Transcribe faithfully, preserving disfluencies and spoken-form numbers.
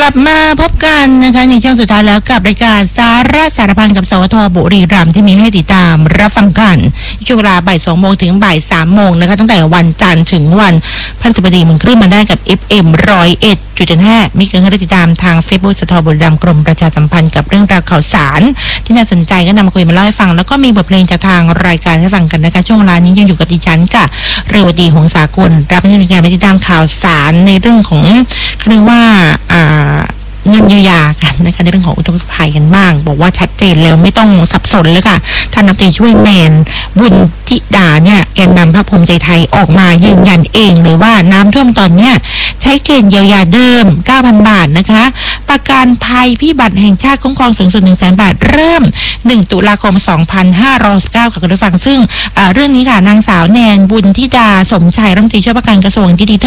ลับมาพบกันนะคะในช่วงสุดท้ายแล้วกับรายการสาระสารพันกับสวทบุรีรัมย์ที่มีให้ติดตามรับฟังกันช่วงเวลาบ่ายสองโมงถึงบ่ายสามโมงนะคะตั้งแต่วันจันทร์ถึงวันพฤหัสบดีมึงคลื่นมาได้กับ เอฟ เอ็ม ร้อยเอ็ดจุดห้ามีการติดตามทางเฟซบุ๊กสทบุรีรัมย์กรมประชาสัมพันธ์กับเรื่องราวข่าวสารที่น่าสนใจก็นำมาคุยมาเล่าให้ฟังแล้วก็มีบทเพลงจากทางรายการให้ฟังกันนะคะช่วงเวลานี้ยังอยู่กับดิฉันค่ะเรวดีหงสากลรับให้มีการติดตามข่าวสารในเรื่องของเขาเรียกว่าอ่าเงินเยียวยากันนะคะในเรื่องของอุทกภัยกันบ้างบอกว่าชัดเจนแล้วไม่ต้องสับสนเลยค่ะท่านรัฐมนตรีช่วยแมนบุญธิดาเนี่ยแกนนำพรรคภูมิใจไทยออกมายืนยันเองเลยว่าน้ำท่วมตอนเนี้ยใช้เกณฑ์เยียวยาเดิม เก้าพัน บาทนะคะประกันภัยพิบัติแห่งชาติคุ้มครองสูงสุด หนึ่งแสน บาทเริ่มหนึ่งตุลาคมสองพันห้าร้อยสิบเก้าค่ะคุณผู้ฟังซึ่งเรื่องนี้ค่ะนางสาวแนนบุญธิดาสมชัยรัฐมนตรีช่วยว่าการกระทรวงดิจิทัล